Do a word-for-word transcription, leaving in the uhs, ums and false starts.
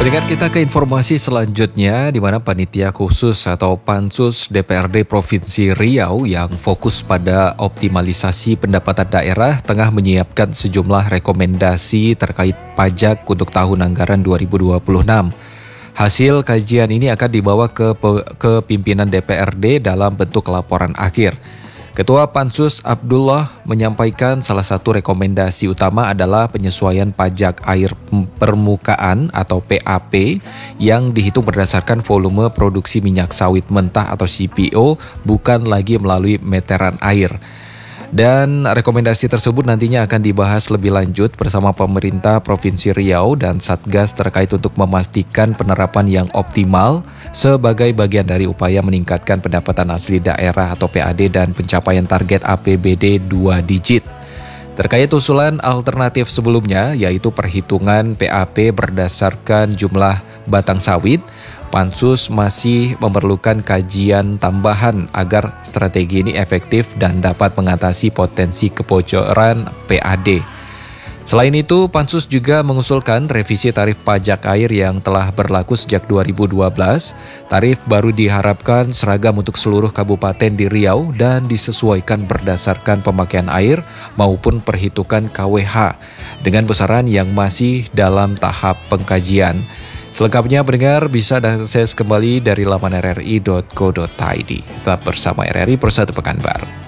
Pendengar, kita ke informasi selanjutnya di mana panitia khusus atau Pansus D P R D Provinsi Riau yang fokus pada optimalisasi pendapatan daerah tengah menyiapkan sejumlah rekomendasi terkait pajak untuk tahun anggaran dua ribu dua puluh enam. Hasil kajian ini akan dibawa ke, ke pimpinan D P R D dalam bentuk laporan akhir. Ketua Pansus Abdullah menyampaikan salah satu rekomendasi utama adalah penyesuaian pajak air permukaan atau P A P yang dihitung berdasarkan volume produksi minyak sawit mentah atau C P O, bukan lagi melalui meteran air. Dan rekomendasi tersebut nantinya akan dibahas lebih lanjut bersama pemerintah Provinsi Riau dan Satgas terkait untuk memastikan penerapan yang optimal sebagai bagian dari upaya meningkatkan pendapatan asli daerah atau P A D dan pencapaian target A P B D dua digit. Terkait usulan alternatif sebelumnya, yaitu perhitungan P A P berdasarkan jumlah batang sawit, Pansus masih memerlukan kajian tambahan agar strategi ini efektif dan dapat mengatasi potensi kebocoran P A D. Selain itu, Pansus juga mengusulkan revisi tarif pajak air yang telah berlaku sejak dua ribu dua belas. Tarif baru diharapkan seragam untuk seluruh kabupaten di Riau dan disesuaikan berdasarkan pemakaian air maupun perhitungan K W H dengan besaran yang masih dalam tahap pengkajian. Selengkapnya pendengar bisa diakses kembali dari laman r r i dot co dot i d. Tetap bersama R R I Persatu Pekanbaru.